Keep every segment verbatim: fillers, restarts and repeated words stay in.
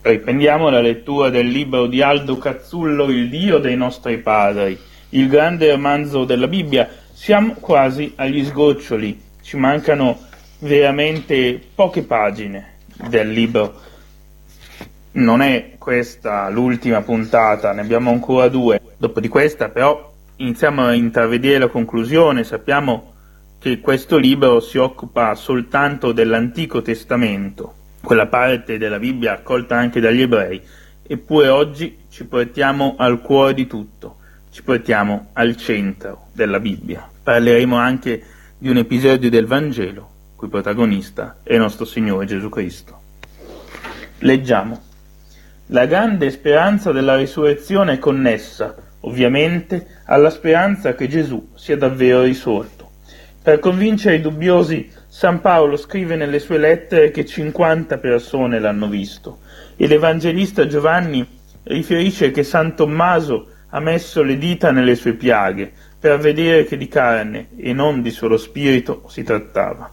Riprendiamo la lettura del libro di Aldo Cazzullo, Il Dio dei nostri padri, il grande romanzo della Bibbia. Siamo quasi agli sgoccioli, ci mancano veramente poche pagine del libro. Non è questa l'ultima puntata, ne abbiamo ancora due. Dopo di questa però iniziamo a intravedere la conclusione. Sappiamo che questo libro si occupa soltanto dell'Antico Testamento, quella parte della Bibbia accolta anche dagli ebrei, eppure oggi ci portiamo al cuore di tutto, ci portiamo al centro della Bibbia. Parleremo anche di un episodio del Vangelo, cui protagonista è nostro Signore Gesù Cristo. Leggiamo. La grande speranza della risurrezione è connessa, ovviamente, alla speranza che Gesù sia davvero risorto. Per convincere i dubbiosi, San Paolo scrive nelle sue lettere che cinquanta persone l'hanno visto, e l'Evangelista Giovanni riferisce che San Tommaso ha messo le dita nelle sue piaghe per vedere che di carne e non di solo spirito si trattava.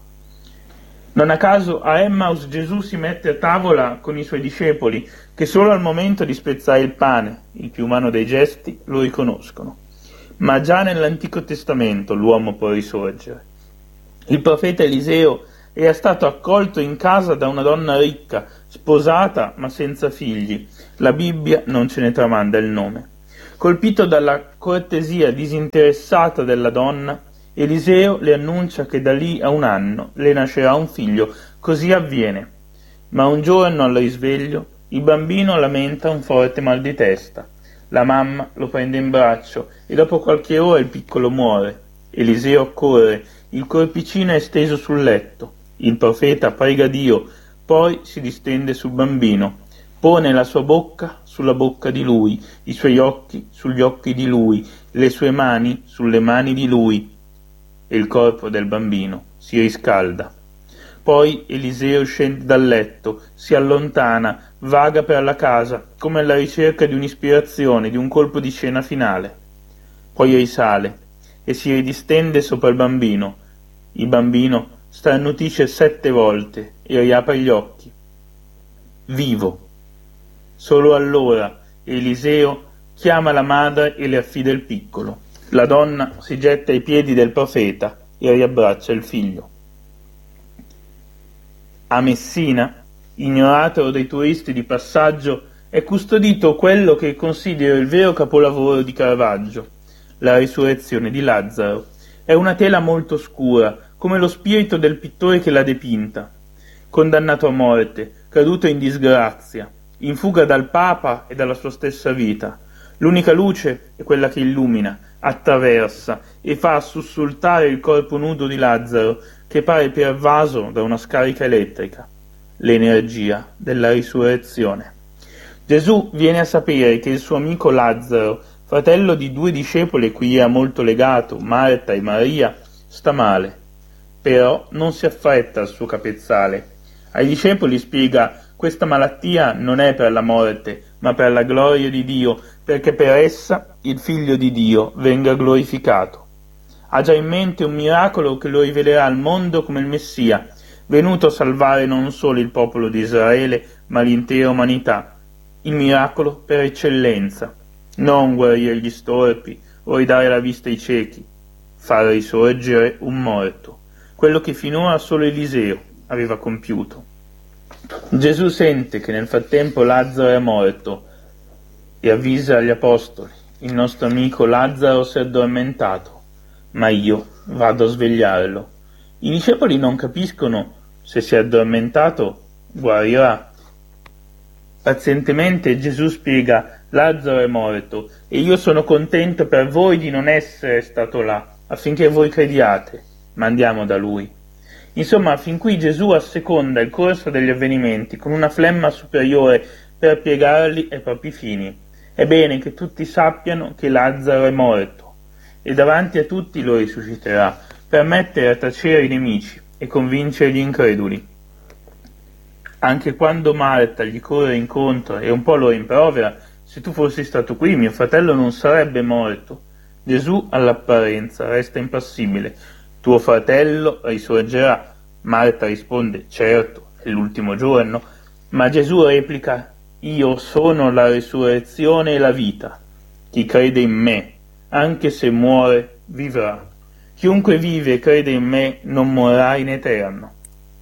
Non a caso a Emmaus Gesù si mette a tavola con i suoi discepoli, che solo al momento di spezzare il pane, il più umano dei gesti, lo riconoscono. Ma già nell'Antico Testamento l'uomo può risorgere. Il profeta Eliseo era stato accolto in casa da una donna ricca, sposata ma senza figli. La Bibbia non ce ne tramanda il nome. Colpito dalla cortesia disinteressata della donna, Eliseo le annuncia che da lì a un anno le nascerà un figlio. Così avviene. Ma un giorno al risveglio il bambino lamenta un forte mal di testa. La mamma lo prende in braccio e dopo qualche ora il piccolo muore. Eliseo corre, il corpicino è steso sul letto. Il profeta prega Dio, poi si distende sul bambino, pone la sua bocca sulla bocca di lui, i suoi occhi sugli occhi di lui, le sue mani sulle mani di lui, e il corpo del bambino si riscalda. Poi Eliseo scende dal letto, si allontana, vaga per la casa, come alla ricerca di un'ispirazione, di un colpo di scena finale. Poi risale e si ridistende sopra il bambino. Il bambino starnutisce sette volte e riapre gli occhi. Vivo. Solo allora Eliseo chiama la madre e le affida il piccolo. La donna si getta ai piedi del profeta e riabbraccia il figlio. A Messina, ignorato dai turisti di passaggio, è custodito quello che considero il vero capolavoro di Caravaggio, la risurrezione di Lazzaro. È una tela molto scura, come lo spirito del pittore che l'ha dipinta. Condannato a morte, caduto in disgrazia, in fuga dal Papa e dalla sua stessa vita, l'unica luce è quella che illumina, attraversa e fa sussultare il corpo nudo di Lazzaro, che pare pervaso da una scarica elettrica, l'energia della risurrezione. Gesù viene a sapere che il suo amico Lazzaro, fratello di due discepoli a cui era molto legato, Marta e Maria, sta male. Però non si affretta al suo capezzale. Ai discepoli spiega: questa malattia non è per la morte, ma per la gloria di Dio, perché per essa il Figlio di Dio venga glorificato. Ha già in mente un miracolo che lo rivelerà al mondo come il Messia, venuto a salvare non solo il popolo di Israele, ma l'intera umanità. Il miracolo per eccellenza. Non guarire gli storpi o ridare la vista ai ciechi, far risorgere un morto, quello che finora solo Eliseo aveva compiuto. Gesù sente che nel frattempo Lazzaro è morto e avvisa agli apostoli: il nostro amico Lazzaro si è addormentato, ma io vado a svegliarlo. I discepoli non capiscono se si è addormentato guarirà. Pazientemente Gesù spiega: Lazzaro è morto e io sono contento per voi di non essere stato là, affinché voi crediate, ma andiamo da lui. Insomma, fin qui Gesù asseconda il corso degli avvenimenti con una flemma superiore per piegarli ai propri fini. È bene che tutti sappiano che Lazzaro è morto e davanti a tutti lo risusciterà, per mettere a tacere i nemici e convincere gli increduli. Anche quando Marta gli corre incontro e un po' lo rimprovera: se tu fossi stato qui, mio fratello non sarebbe morto. Gesù all'apparenza resta impassibile. Tuo fratello risorgerà. Marta risponde: certo, è l'ultimo giorno. Ma Gesù replica: io sono la risurrezione e la vita. Chi crede in me, anche se muore, vivrà. Chiunque vive e crede in me non morrà in eterno.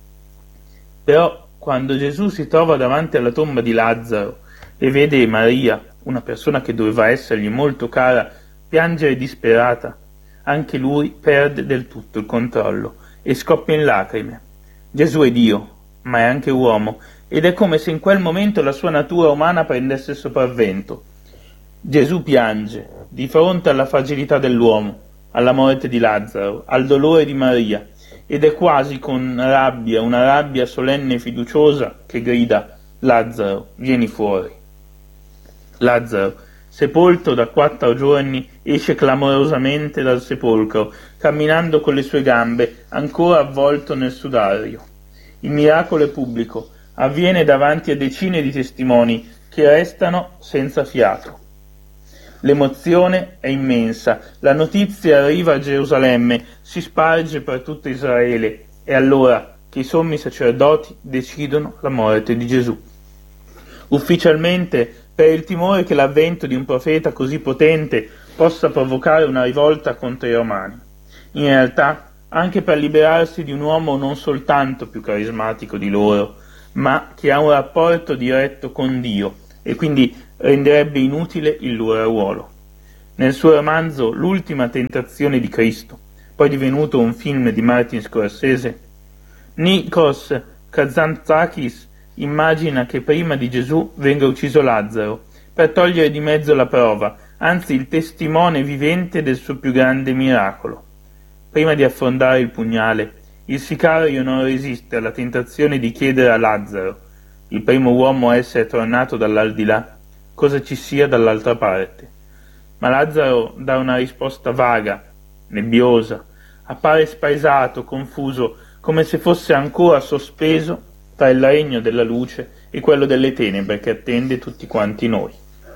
Però quando Gesù si trova davanti alla tomba di Lazzaro e vede Maria, una persona che doveva essergli molto cara, piangere disperata, anche lui perde del tutto il controllo e scoppia in lacrime. Gesù è Dio, ma è anche uomo, ed è come se in quel momento la sua natura umana prendesse sopravvento. Gesù piange di fronte alla fragilità dell'uomo, alla morte di Lazzaro, al dolore di Maria, ed è quasi con rabbia, una rabbia solenne e fiduciosa, che grida: Lazzaro, vieni fuori. Lazzaro, sepolto da quattro giorni, esce clamorosamente dal sepolcro, camminando con le sue gambe, ancora avvolto nel sudario. Il miracolo è pubblico, avviene davanti a decine di testimoni che restano senza fiato. L'emozione è immensa, la notizia arriva a Gerusalemme, si sparge per tutto Israele, e allora che i sommi sacerdoti decidono la morte di Gesù. Ufficialmente, per il timore che l'avvento di un profeta così potente possa provocare una rivolta contro i Romani. In realtà, anche per liberarsi di un uomo non soltanto più carismatico di loro, ma che ha un rapporto diretto con Dio, e quindi renderebbe inutile il loro ruolo. Nel suo romanzo L'ultima tentazione di Cristo, poi divenuto un film di Martin Scorsese, Nikos Kazantzakis immagina che prima di Gesù venga ucciso Lazzaro, per togliere di mezzo la prova, anzi il testimone vivente del suo più grande miracolo. Prima di affondare il pugnale, il sicario non resiste alla tentazione di chiedere a Lazzaro, il primo uomo a essere tornato dall'aldilà, cosa ci sia dall'altra parte. Ma Lazzaro dà una risposta vaga, nebbiosa, appare spaesato, confuso, come se fosse ancora sospeso tra il regno della luce e quello delle tenebre che attende tutti quanti noi.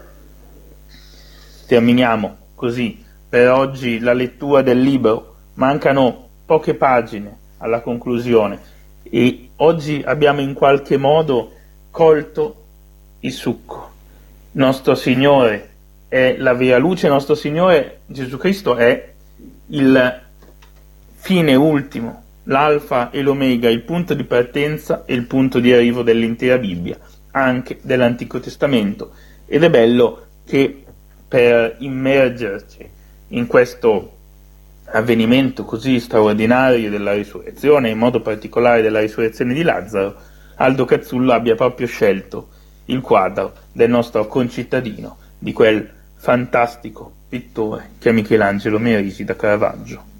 Terminiamo così per oggi la lettura del libro, mancano poche pagine alla conclusione e oggi abbiamo in qualche modo colto il succo. Nostro Signore è la vera luce, nostro Signore Gesù Cristo è il fine ultimo, l'alfa e l'omega, il punto di partenza e il punto di arrivo dell'intera Bibbia, anche dell'Antico Testamento, ed è bello che per immergerci in questo avvenimento così straordinario della risurrezione, in modo particolare della risurrezione di Lazzaro, Aldo Cazzullo abbia proprio scelto il quadro del nostro concittadino, di quel fantastico pittore che è Michelangelo Merisi da Caravaggio.